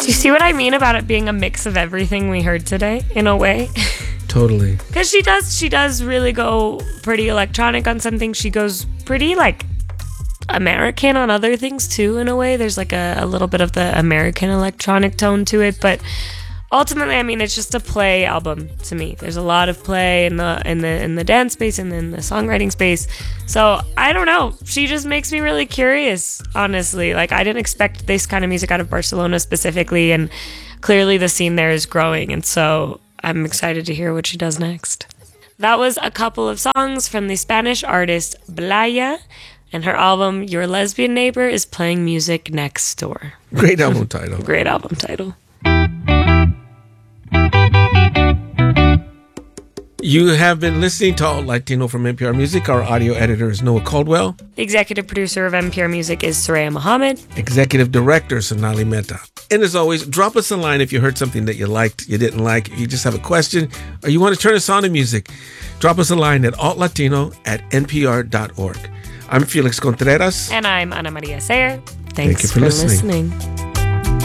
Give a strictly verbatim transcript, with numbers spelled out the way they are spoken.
Do you see what I mean about it being a mix of everything we heard today, in a way? Totally. Because she does, she does really go pretty electronic on some things. She goes pretty, like, American on other things, too, in a way. There's, like, a, a little bit of the American electronic tone to it. But ultimately, I mean, it's just a play album to me. There's a lot of play in the in the, in the dance space and in the songwriting space. So, I don't know. She just makes me really curious, honestly. Like, I didn't expect this kind of music out of Barcelona specifically. And clearly the scene there is growing. And so I'm excited to hear what she does next. That was a couple of songs from the Spanish artist Blaya, and her album Your Lesbian Neighbor is Playing Music Next Door. Great album title. Great album title. You have been listening to Alt Latino from N P R Music. Our audio editor is Noah Caldwell. The executive producer of N P R Music is Soraya Mohammed. Executive director Sonali Mehta. And as always, drop us a line if you heard something that you liked, you didn't like, if you just have a question, or you want to turn us on to music. Drop us a line at altlatino at npr dot org. I'm Felix Contreras. And I'm Ana Maria Sayer. Thanks Thank you for, for listening. listening.